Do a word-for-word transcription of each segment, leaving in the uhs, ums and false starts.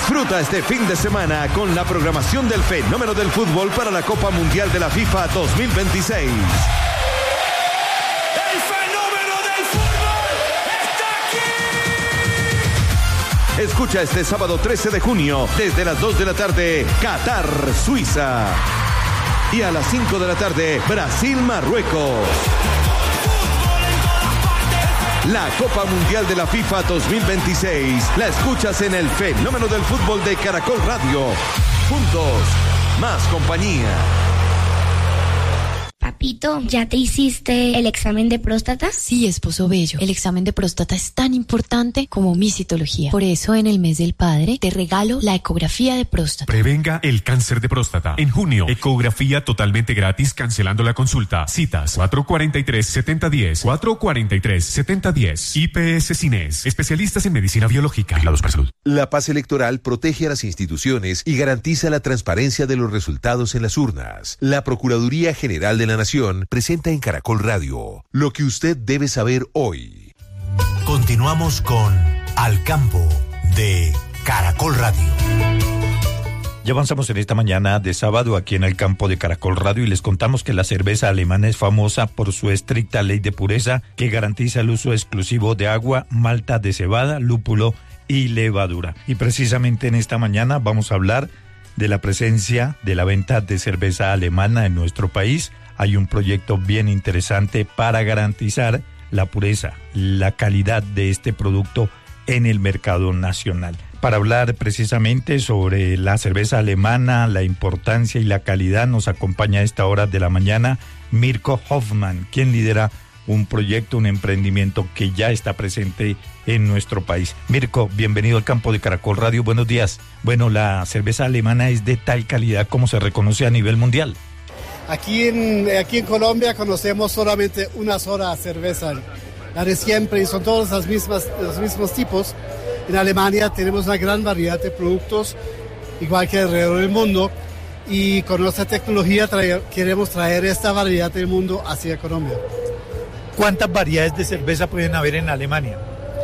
Disfruta este fin de semana con la programación del fenómeno del fútbol para la Copa Mundial de la FIFA dos mil veintiséis. ¡El fenómeno del fútbol está aquí! Escucha este sábado trece de junio, desde las dos de la tarde, Qatar, Suiza. Y a las cinco de la tarde, Brasil, Marruecos. La Copa Mundial de la FIFA dos mil veintiséis la escuchas en el fenómeno del fútbol de Caracol Radio. Juntos, más compañía. Papito, ¿ya te hiciste el examen de próstata? Sí, esposo bello. El examen de próstata es tan importante como mi citología. Por eso, en el mes del padre, te regalo la ecografía de próstata. Prevenga el cáncer de próstata. En junio, ecografía totalmente gratis, cancelando la consulta. Citas cuatro cuatro tres, siete cero uno cero, cuatro cuatro tres, siete cero uno cero. I P S Cines, especialistas en medicina biológica. Vigilados para salud. La paz electoral protege a las instituciones y garantiza la transparencia de los resultados en las urnas. La Procuraduría General de la Nación presenta en Caracol Radio lo que usted debe saber hoy. Continuamos con Al Campo de Caracol Radio. Ya avanzamos en esta mañana de sábado aquí en el campo de Caracol Radio y les contamos que la cerveza alemana es famosa por su estricta ley de pureza que garantiza el uso exclusivo de agua, malta de cebada, lúpulo y levadura. Y precisamente en esta mañana vamos a hablar de la presencia de la venta de cerveza alemana en nuestro país. Hay un proyecto bien interesante para garantizar la pureza, la calidad de este producto en el mercado nacional. Para hablar precisamente sobre la cerveza alemana, la importancia y la calidad, nos acompaña a esta hora de la mañana Mirko Hoffman, quien lidera un proyecto, un emprendimiento que ya está presente en nuestro país. Mirko, bienvenido al campo de Caracol Radio, buenos días. Bueno, la cerveza alemana es de tal calidad como se reconoce a nivel mundial. Aquí en, aquí en Colombia conocemos solamente una sola cerveza, la de siempre, y son todas las mismas, los mismos tipos. En Alemania tenemos una gran variedad de productos, igual que alrededor del mundo, y con nuestra tecnología traer, queremos traer esta variedad del mundo hacia Colombia. ¿Cuántas variedades de cerveza pueden haber en Alemania?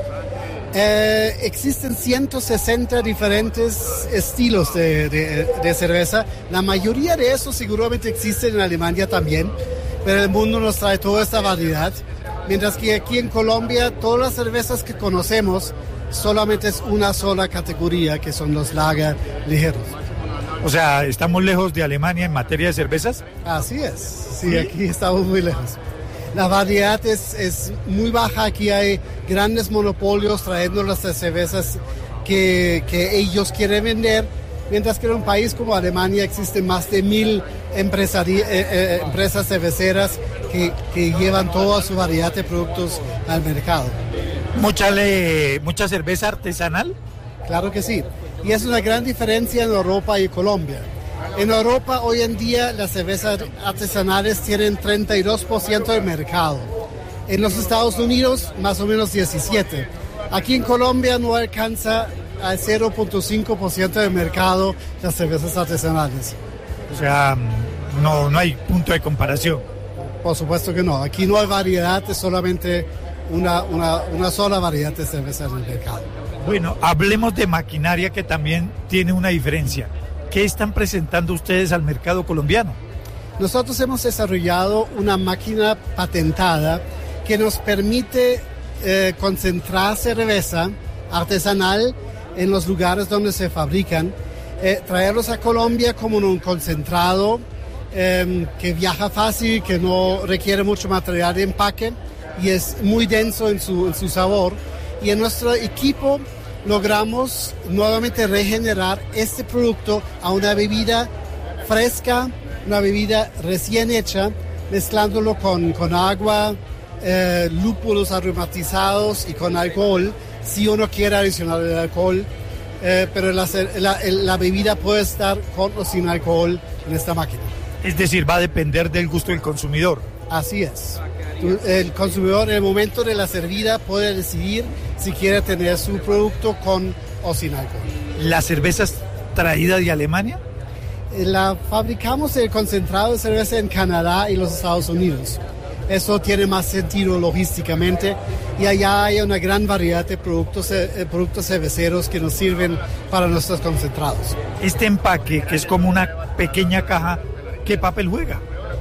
Eh, existen ciento sesenta diferentes estilos de, de, de cerveza. La mayoría de esos seguramente existen en Alemania también, pero el mundo nos trae toda esta variedad. Mientras que aquí en Colombia, todas las cervezas que conocemos solamente es una sola categoría, que son los lager ligeros. O sea, ¿estamos lejos de Alemania en materia de cervezas? Así es, sí, ¿sí? Aquí estamos muy lejos. La variedad es, es muy baja, aquí hay grandes monopolios trayendo las cervezas que, que ellos quieren vender, mientras que en un país como Alemania existen más de mil empresari- eh, eh, empresas cerveceras que, que llevan toda su variedad de productos al mercado. ¿Mucha, le, mucha cerveza artesanal? Claro que sí, y es una gran diferencia en Europa y Colombia. En Europa hoy en día las cervezas artesanales tienen treinta y dos por ciento del mercado. En los Estados Unidos más o menos diecisiete por ciento. Aquí en Colombia no alcanza al cero punto cinco por ciento del mercado las cervezas artesanales. O sea, no, no hay punto de comparación. Por supuesto que no. Aquí no hay variedad, es solamente una, una, una sola variedad de cerveza en el mercado. Bueno, hablemos de maquinaria que también tiene una diferencia. ¿Qué están presentando ustedes al mercado colombiano? Nosotros hemos desarrollado una máquina patentada que nos permite eh, concentrar cerveza artesanal en los lugares donde se fabrican, eh, traerlos a Colombia como un concentrado eh, que viaja fácil, que no requiere mucho material de empaque y es muy denso en su, en su sabor. Y en nuestro equipo logramos nuevamente regenerar este producto a una bebida fresca, una bebida recién hecha, mezclándolo con, con agua, eh, lúpulos aromatizados y con alcohol, si uno quiere adicionar el alcohol, eh, pero la, la, la bebida puede estar con o sin alcohol en esta máquina. Es decir, va a depender del gusto del consumidor. Así es. El consumidor en el momento de la servida puede decidir si quiere tener su producto con o sin alcohol. ¿La cerveza es traída de Alemania? La fabricamos el concentrado de cerveza en Canadá y los Estados Unidos, Eso tiene más sentido logísticamente y allá hay una gran variedad de productos, eh, productos cerveceros que nos sirven para nuestros concentrados. Este empaque, que es como una pequeña caja, ¿qué papel juega?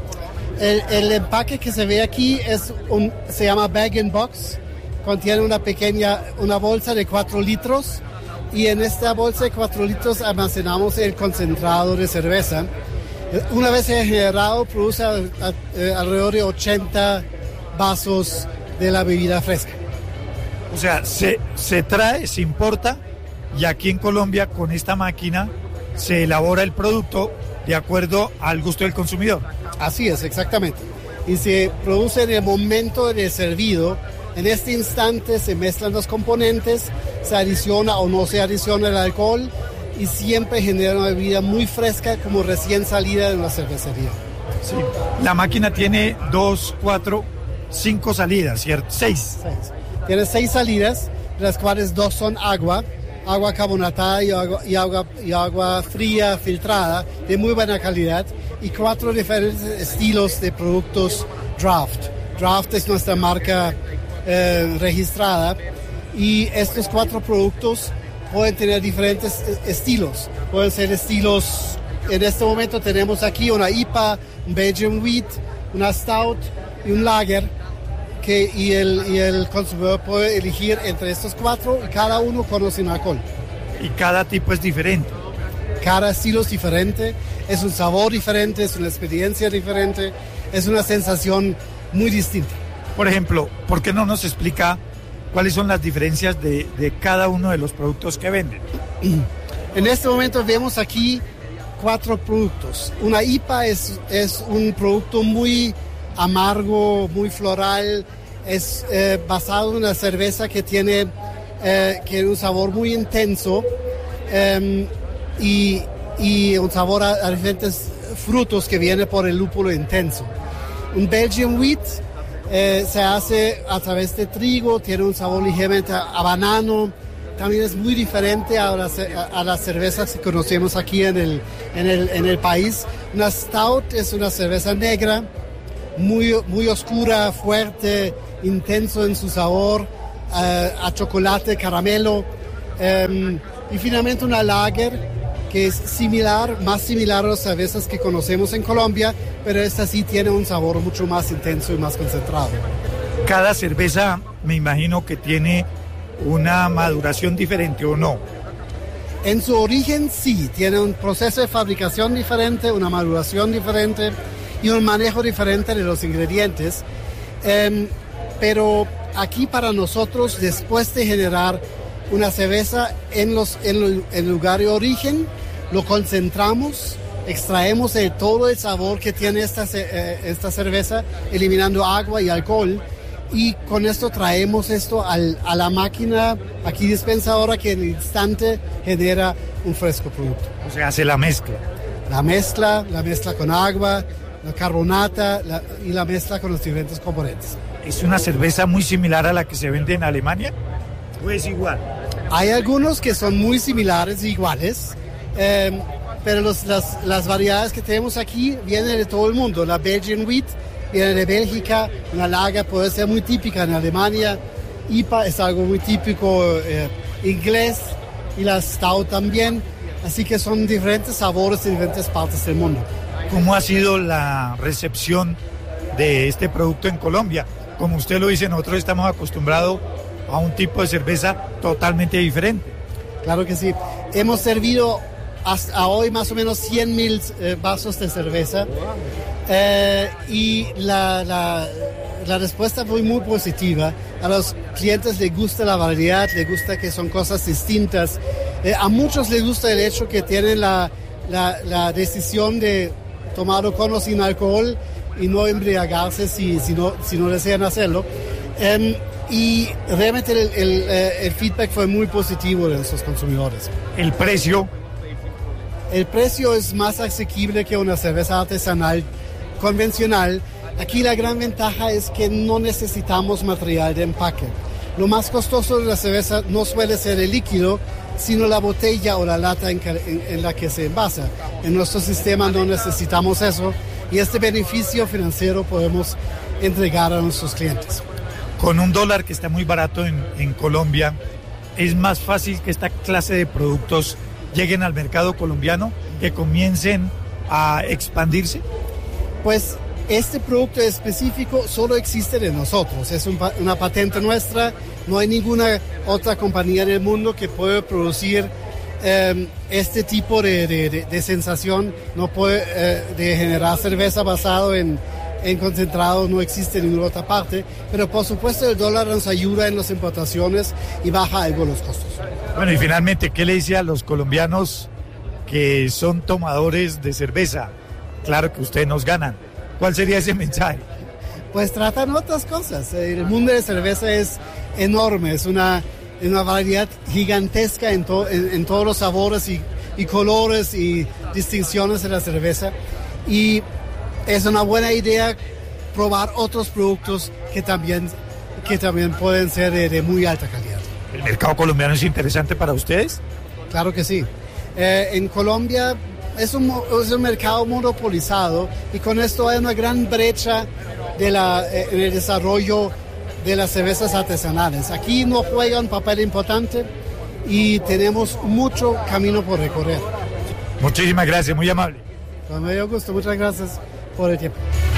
El, el empaque que se ve aquí es un, se llama bag and box, contiene una pequeña, una bolsa de cuatro litros y en esta bolsa de cuatro litros almacenamos el concentrado de cerveza. Una vez generado, produce a, a, a, alrededor de ochenta vasos de la bebida fresca. O sea, se, se trae, se importa y aquí en Colombia con esta máquina se elabora el producto de acuerdo al gusto del consumidor. Así es, exactamente. Y se produce en el momento de servido. En este instante se mezclan los componentes, se adiciona o no se adiciona el alcohol y siempre genera una bebida muy fresca como recién salida de una cervecería. Sí. La máquina tiene dos, cuatro, cinco salidas, ¿cierto? Seis. Seis. Tiene seis salidas, de las cuales dos son agua, agua carbonatada y agua, y agua, y agua fría, filtrada, de muy buena calidad, y cuatro diferentes estilos de productos Draft. Draft es nuestra marca eh, registrada, y estos cuatro productos pueden tener diferentes estilos. Pueden ser estilos, en este momento tenemos aquí una I P A, un Belgian Wheat, una Stout y un Lager, que, y, el, y el consumidor puede elegir entre estos cuatro y cada uno conoce un alcohol. Y cada tipo es diferente. Cada estilo es diferente, es un sabor diferente, es una experiencia diferente, es una sensación muy distinta. Por ejemplo, ¿por qué no nos explica cuáles son las diferencias de, de cada uno de los productos que venden? En este momento vemos aquí cuatro productos. Una I P A es, es un producto muy amargo, muy floral, es eh, basado en una cerveza que tiene, eh, que tiene un sabor muy intenso eh, y, y un sabor a, a diferentes frutos que viene por el lúpulo intenso. Un Belgian Wheat Eh, se hace a través de trigo, tiene un sabor ligeramente a, a banano, también es muy diferente a, la, a, a las cervezas que conocemos aquí en el, en, el, en el país. Una Stout es una cerveza negra, muy, muy oscura, fuerte, intenso en su sabor, eh, a chocolate, caramelo, eh, y finalmente una Lager, que es similar, más similar a las cervezas que conocemos en Colombia, pero esta sí tiene un sabor mucho más intenso y más concentrado. Cada cerveza, me imagino que tiene una maduración diferente, ¿o no? En su origen sí, tiene un proceso de fabricación diferente, una maduración diferente y un manejo diferente de los ingredientes. Eh, pero aquí para nosotros, después de generar una cerveza en, los, en, lo, en el lugar de origen, lo concentramos, extraemos el, todo el sabor que tiene esta, eh, esta cerveza, eliminando agua y alcohol, y con esto traemos esto al, a la máquina aquí dispensadora que en el instante genera un fresco producto. O sea, hace la mezcla. La mezcla, la mezcla con agua, la carbonata la, y la mezcla con los diferentes componentes. ¿Es una cerveza muy similar a la que se vende en Alemania? ¿O es igual? Hay algunos que son muy similares e iguales, eh, pero los, las, las variedades que tenemos aquí vienen de todo el mundo. La Belgian Wheat viene de Bélgica, una Lager puede ser muy típica en Alemania, I P A es algo muy típico eh, inglés, y la Stout también, así que son diferentes sabores en diferentes partes del mundo. ¿Cómo ha sido la recepción de este producto en Colombia? Como usted lo dice, nosotros estamos acostumbrados a un tipo de cerveza totalmente diferente. Claro que sí. Hemos servido hasta hoy más o menos cien mil eh, vasos de cerveza eh, y la, la, la respuesta fue muy positiva. A los clientes les gusta la variedad, les gusta que son cosas distintas. Eh, a muchos les gusta el hecho que tienen la, la, la decisión de tomarlo con o sin alcohol y no embriagarse si, si, no, si no desean hacerlo. Eh, Y realmente el, el, el feedback fue muy positivo de nuestros consumidores. ¿El precio? El precio es más asequible que una cerveza artesanal convencional. Aquí la gran ventaja es que no necesitamos material de empaque. Lo más costoso de la cerveza no suele ser el líquido, sino la botella o la lata en, en, en la que se envasa. En nuestro sistema no necesitamos eso, y este beneficio financiero podemos entregar a nuestros clientes. Con un dólar que está muy barato en, en Colombia, ¿es más fácil que esta clase de productos lleguen al mercado colombiano, que comiencen a expandirse? Pues este producto específico solo existe de nosotros, es un, una patente nuestra, no hay ninguna otra compañía en el mundo que pueda producir eh, este tipo de, de, de, de sensación, no puede eh, de generar cerveza basado en, en concentrado, no existe en ninguna otra parte, pero por supuesto el dólar nos ayuda en las importaciones y baja algo los costos. Bueno, y finalmente, ¿qué le dice a los colombianos que son tomadores de cerveza? Claro que ustedes nos ganan. ¿Cuál sería ese mensaje? Pues tratan otras cosas. El mundo de cerveza es enorme, es una, una variedad gigantesca en, to, en, en todos los sabores y, y colores y distinciones de la cerveza. Y es una buena idea probar otros productos que también, que también pueden ser de, de muy alta calidad. ¿El mercado colombiano es interesante para ustedes? Claro que sí. Eh, en Colombia es un, es un mercado monopolizado y con esto hay una gran brecha de la, eh, en el desarrollo de las cervezas artesanales. Aquí no juega un papel importante y tenemos mucho camino por recorrer. Muchísimas gracias, muy amable. Con mucho gusto, muchas gracias por el tiempo.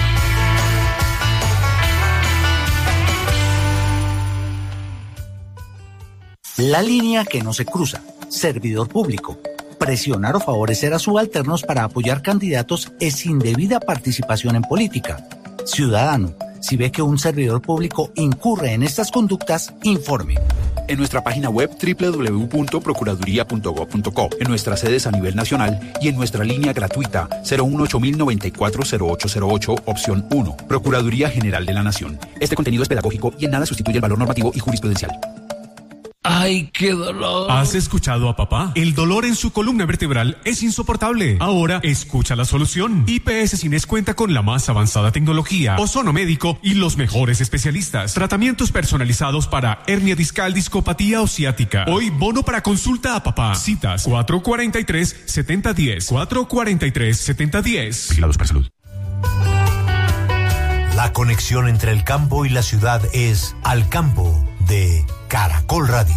La línea que no se cruza. Servidor público. Presionar o favorecer a subalternos para apoyar candidatos es indebida participación en política. Ciudadano, si ve que un servidor público incurre en estas conductas, informe. En nuestra página web doble u doble u doble u punto procuraduría punto gob punto co, en nuestras sedes a nivel nacional y en nuestra línea gratuita cero uno ocho mil noventa y cuatro cero ocho cero ocho, opción uno. Procuraduría General de la Nación. Este contenido es pedagógico y en nada sustituye el valor normativo y jurisprudencial. ¡Ay, qué dolor! ¿Has escuchado a papá? El dolor en su columna vertebral es insoportable. Ahora escucha la solución. I P S Cines cuenta con la más avanzada tecnología, ozono médico y los mejores especialistas. Tratamientos personalizados para hernia discal, discopatía o ciática. Hoy bono para consulta a papá. Citas cuatro cuatro tres, siete cero uno cero. cuatro cuatro tres, siete cero uno cero. Vigilados para salud. La conexión entre el campo y la ciudad es Al Campo de Caracol Radio.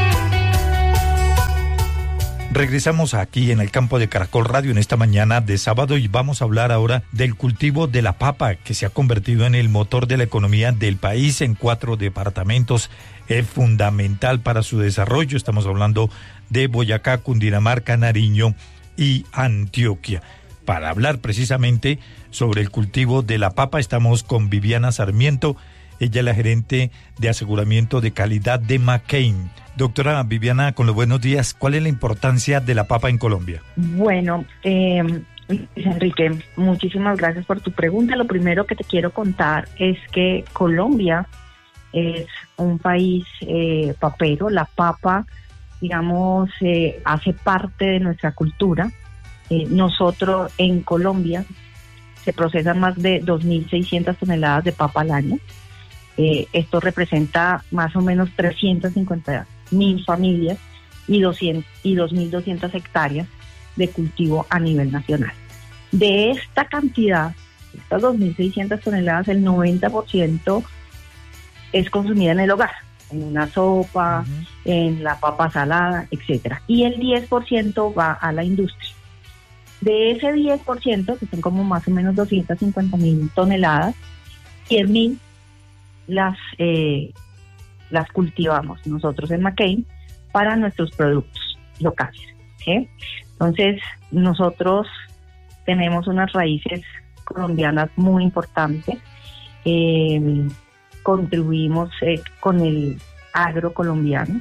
Regresamos aquí en el campo de Caracol Radio en esta mañana de sábado y vamos a hablar ahora del cultivo de la papa, que se ha convertido en el motor de la economía del país en cuatro departamentos. Es fundamental para su desarrollo. Estamos hablando de Boyacá, Cundinamarca, Nariño y Antioquia. Para hablar precisamente sobre el cultivo de la papa estamos con Viviana Sarmiento. Ella es la gerente de aseguramiento de calidad de McCain. Doctora Viviana, con los buenos días, ¿cuál es la importancia de la papa en Colombia? Bueno, eh, Enrique, muchísimas gracias por tu pregunta. Lo primero que te quiero contar es que Colombia es un país eh, papero. La papa, digamos, eh, hace parte de nuestra cultura. Eh, nosotros en Colombia se procesan más de dos mil seiscientas toneladas de papa al año. Eh, esto representa más o menos trescientas cincuenta mil familias y, doscientas, y dos mil doscientas hectáreas de cultivo a nivel nacional. De esta cantidad, estas dos mil seiscientas toneladas, el noventa por ciento es consumida en el hogar, en una sopa, uh-huh. en la papa salada, etcétera. Y el diez por ciento va a la industria. De ese diez por ciento, que son como más o menos doscientas cincuenta mil toneladas, cien mil las eh, las cultivamos nosotros en McCain para nuestros productos locales, ¿sí? Entonces, nosotros tenemos unas raíces colombianas muy importantes, eh, contribuimos eh, con el agro colombiano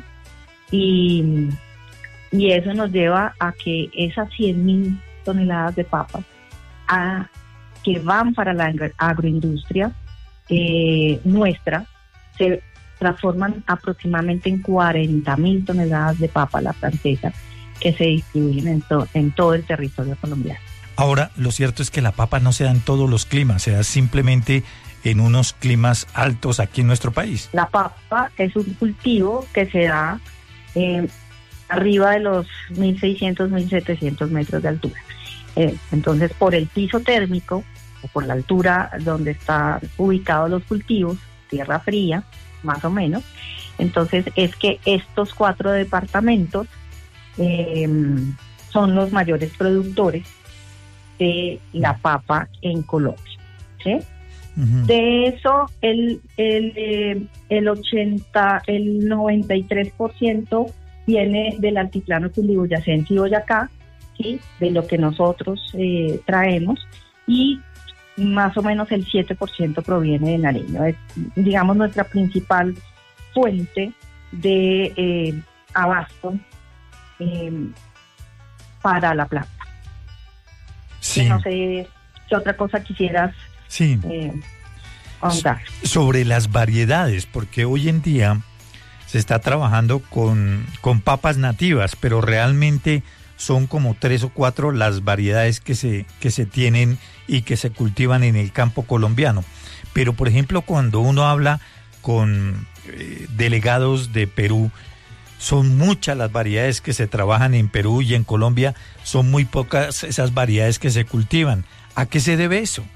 y, y eso nos lleva a que esas cien mil toneladas de papas a, que van para la agroindustria Eh, nuestra, se transforman aproximadamente en cuarenta mil toneladas de papa la francesa que se distribuyen en, to- en todo el territorio colombiano. Ahora, lo cierto es que la papa no se da en todos los climas, se da simplemente en unos climas altos aquí en nuestro país. La papa es un cultivo que se da eh, arriba de los mil seiscientos, mil setecientos metros de altura. Eh, entonces, por el piso térmico, o por la altura donde están ubicados los cultivos, tierra fría, más o menos. Entonces es que estos cuatro departamentos eh, son los mayores productores de la papa en Colombia, ¿sí? Uh-huh. De eso el el eh, el ochenta, el noventa y tres por ciento viene del altiplano cundiboyacense y Boyacá, ¿sí? De lo que nosotros eh, traemos, y más o menos el siete por ciento proviene de Nariño. Es, digamos, nuestra principal fuente de eh, abasto eh, para la planta. Sí. No sé qué otra cosa quisieras sí. eh, ahondar. Sobre las variedades, porque hoy en día se está trabajando con, con papas nativas, pero realmente son como tres o cuatro las variedades que se, que se tienen y que se cultivan en el campo colombiano. Pero, por ejemplo, cuando uno habla con eh, delegados de Perú, son muchas las variedades que se trabajan en Perú, y en Colombia son muy pocas esas variedades que se cultivan. ¿A qué se debe eso?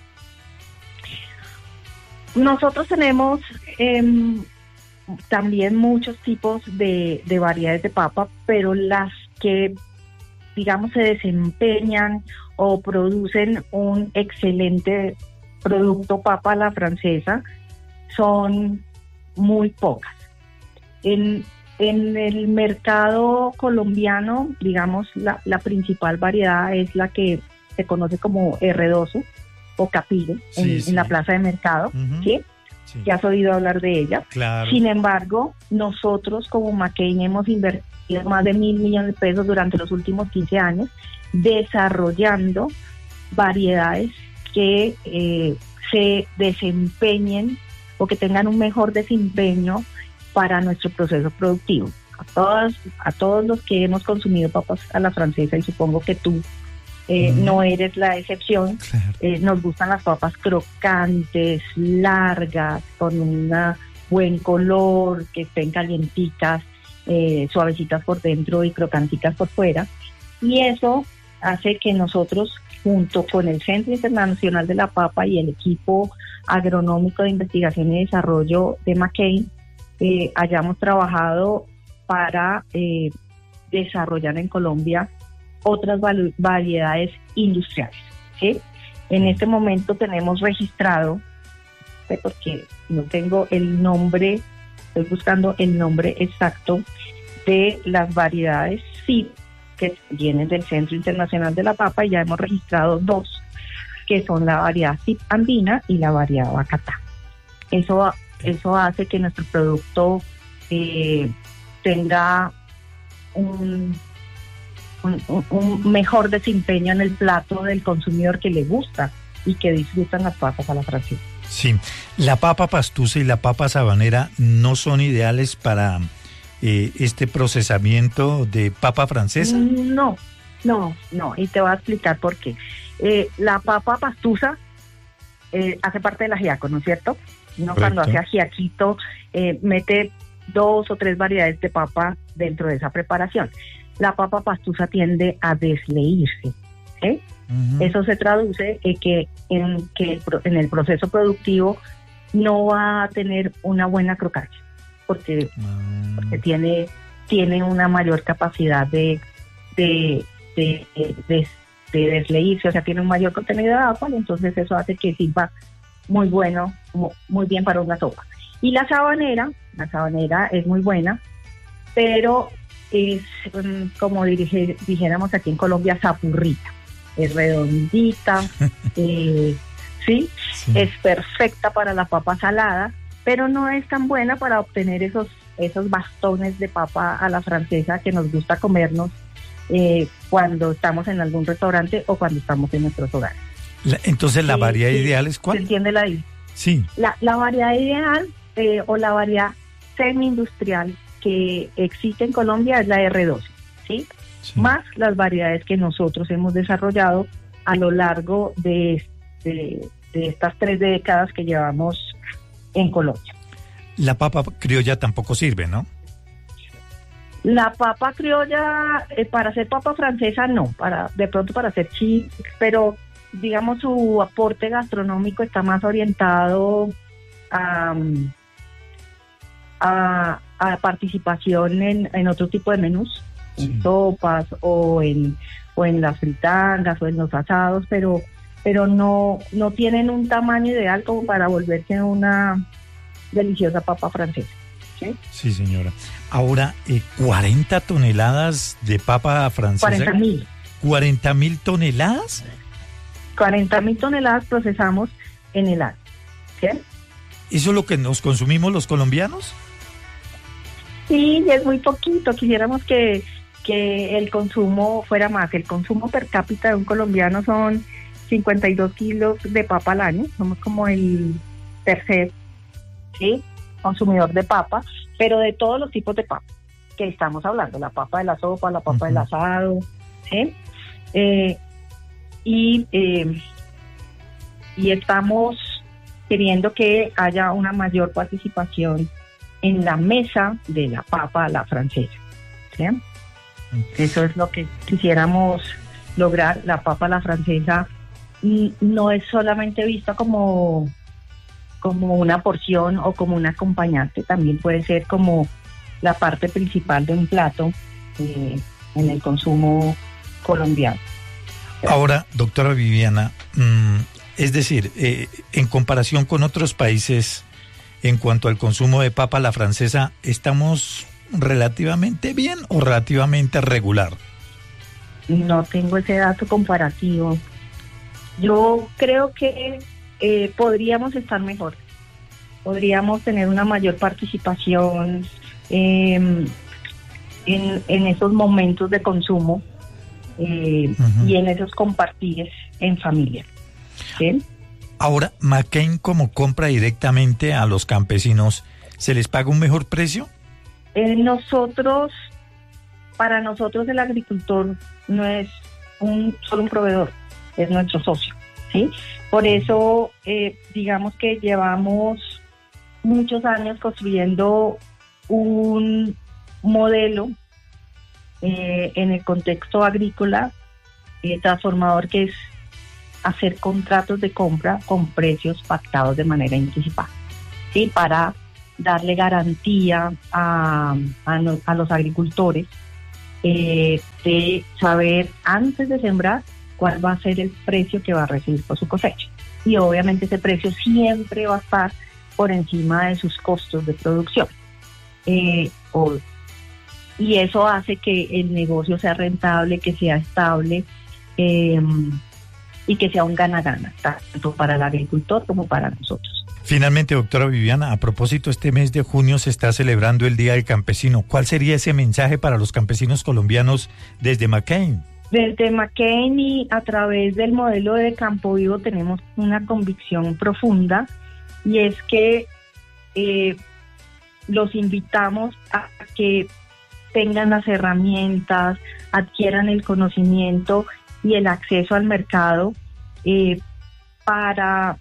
Nosotros tenemos eh, también muchos tipos de, de variedades de papa, pero las que, digamos, se desempeñan o producen un excelente producto papa a la francesa son muy pocas. En En el mercado colombiano, digamos, la, la principal variedad es la que se conoce como Herredoso o Capire, sí, en, sí. en la plaza de mercado, uh-huh. ¿sí? Sí. Ya has oído hablar de ella. Claro. Sin embargo, nosotros como McCain hemos invertido más de mil millones de pesos durante los últimos quince años desarrollando variedades que eh, se desempeñen o que tengan un mejor desempeño para nuestro proceso productivo. A todos, a todos los que hemos consumido papas a la francesa, y supongo que tú eh, mm. no eres la excepción, claro. eh, nos gustan las papas crocantes, largas, con un buen color, que estén calienticas, eh, suavecitas por dentro y crocanticas por fuera, y eso hace que nosotros, junto con el Centro Internacional de la Papa y el equipo agronómico de investigación y desarrollo de McCain, Eh, hayamos trabajado para eh, desarrollar en Colombia otras val- variedades industriales, ¿sí? En este momento tenemos registrado, ¿sí? Porque no tengo el nombre, estoy buscando el nombre exacto de las variedades, sí, que vienen del Centro Internacional de la Papa, y ya hemos registrado dos, que son la variedad C I P andina y la variedad Bacatá. Eso Eso hace que nuestro producto eh, tenga un, un, un mejor desempeño en el plato del consumidor que le gusta y que disfrutan las papas a la francesa. Sí, la papa pastusa y la papa sabanera no son ideales para eh, este procesamiento de papa francesa. No, no, no, y te voy a explicar por qué. Eh, la papa pastusa eh, hace parte del ajiaco, ¿no es cierto? No, cuando hace ajiaquito, eh, mete dos o tres variedades de papa dentro de esa preparación. La papa pastusa tiende a desleírse, ¿sí? Uh-huh. Eso se traduce en que, en que el, en el proceso productivo no va a tener una buena crocancia, porque, uh-huh. porque tiene, tiene una mayor capacidad de, de, de, de, de, de desleírse, o sea, tiene un mayor contenido de agua, y entonces eso hace que sirva muy bueno, muy bien para una sopa. Y la sabanera, la sabanera es muy buena, pero es, como dirige, dijéramos aquí en Colombia, sapurrita. Es redondita, eh, ¿sí? sí, es perfecta para la papa salada, pero no es tan buena para obtener esos, esos bastones de papa a la francesa que nos gusta comernos eh, cuando estamos en algún restaurante o cuando estamos en nuestros hogares. La, entonces, ¿la variedad sí, ideal es cuál? ¿Se entiende la Sí. La, la variedad ideal eh, o la variedad semi-industrial que existe en Colombia es la erre doce, ¿sí? Sí. Más las variedades que nosotros hemos desarrollado a lo largo de, de, de estas tres décadas que llevamos en Colombia. La papa criolla tampoco sirve, ¿no? La papa criolla, eh, para hacer papa francesa no, para de pronto para hacer chips, pero digamos, su aporte gastronómico está más orientado a, a, a participación en, en otro tipo de menús, sí. en sopas o en, o en las fritangas o en los asados, pero, pero no, no tienen un tamaño ideal como para volverse una deliciosa papa francesa. ¿Sí? Sí, señora. Ahora, eh, cuarenta toneladas de papa francesa. cuarenta mil. ¿cuarenta mil toneladas? cuarenta mil toneladas procesamos en el año. ¿Sí? ¿Eso es lo que nos consumimos los colombianos? Sí, es muy poquito. Quisiéramos que, que el consumo fuera más. El consumo per cápita de un colombiano son cincuenta y dos kilos de papa al año. Somos como el tercer, ¿sí?, consumidor de papa, pero de todos los tipos de papa que estamos hablando, la papa de la sopa, la papa uh-huh. del asado, ¿sí? Eh, y, eh, y estamos queriendo que haya una mayor participación en la mesa de la papa a la francesa, ¿sí? Uh-huh. Eso es lo que quisiéramos lograr. La papa a la francesa no es solamente vista como como una porción o como un acompañante, también puede ser como la parte principal de un plato eh, en el consumo colombiano. Ahora, doctora Viviana, mmm, es decir, eh, en comparación con otros países, en cuanto al consumo de papa a la francesa, ¿estamos relativamente bien o relativamente regular? No tengo ese dato comparativo. Yo creo que Eh, podríamos estar mejor, podríamos tener una mayor participación eh, en, en esos momentos de consumo eh, uh-huh. y en esos compartires en familia. ¿Sí? Ahora, McCain, como compra directamente a los campesinos, ¿se les paga un mejor precio? Eh, nosotros, para nosotros el agricultor no es un solo un proveedor, es nuestro socio. ¿Sí? Por eso, eh, digamos que llevamos muchos años construyendo un modelo eh, en el contexto agrícola eh, transformador, que es hacer contratos de compra con precios pactados de manera anticipada, ¿sí? Para darle garantía a, a, no, a los agricultores eh, de saber antes de sembrar cuál va a ser el precio que va a recibir por su cosecha. Y obviamente ese precio siempre va a estar por encima de sus costos de producción. Eh, o, y eso hace que el negocio sea rentable, que sea estable eh, y que sea un gana-gana, tanto para el agricultor como para nosotros. Finalmente, doctora Viviana, a propósito, este mes de junio se está celebrando el Día del Campesino. ¿Cuál sería ese mensaje para los campesinos colombianos desde McCain? Desde McCain y a través del modelo de Campo Vivo tenemos una convicción profunda, y es que eh, los invitamos a que tengan las herramientas, adquieran el conocimiento y el acceso al mercado eh, para,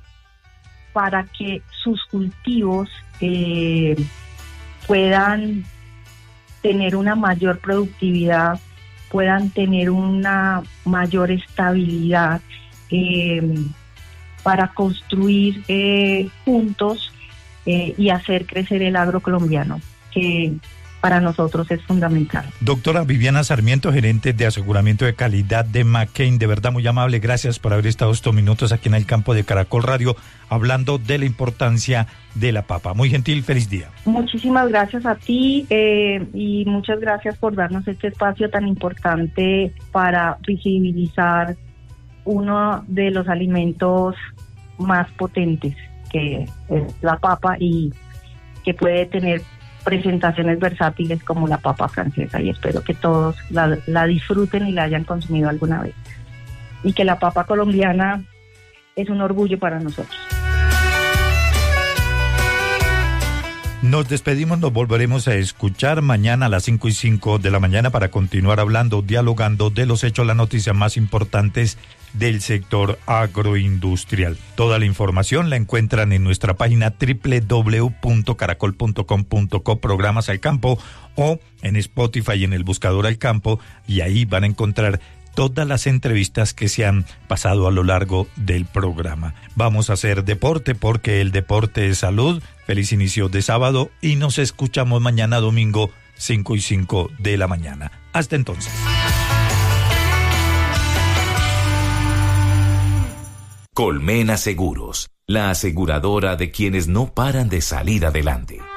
para que sus cultivos eh, puedan tener una mayor productividad, puedan tener una mayor estabilidad eh, para construir eh, juntos eh, y hacer crecer el agro colombiano, que para nosotros es fundamental. Doctora Viviana Sarmiento, gerente de aseguramiento de calidad de McCain, de verdad muy amable, gracias por haber estado estos minutos aquí en el campo de Caracol Radio, hablando de la importancia de la papa. Muy gentil, feliz día. Muchísimas gracias a ti eh, y muchas gracias por darnos este espacio tan importante para visibilizar uno de los alimentos más potentes, que es la papa, y que puede tener presentaciones versátiles como la papa francesa, y espero que todos la, la disfruten y la hayan consumido alguna vez, y que la papa colombiana es un orgullo para nosotros. Nos despedimos, nos volveremos a escuchar mañana a las cinco y cinco de la mañana para continuar hablando, dialogando de los hechos, las noticias más importantes del sector agroindustrial. Toda la información la encuentran en nuestra página doble u doble u doble u punto caracol punto com punto co, programas al campo, o en Spotify en el buscador al campo, y ahí van a encontrar todas las entrevistas que se han pasado a lo largo del programa. Vamos a hacer deporte porque el deporte es salud. Feliz inicio de sábado y nos escuchamos mañana domingo cinco y cinco de la mañana. Hasta entonces. Colmena Seguros, la aseguradora de quienes no paran de salir adelante.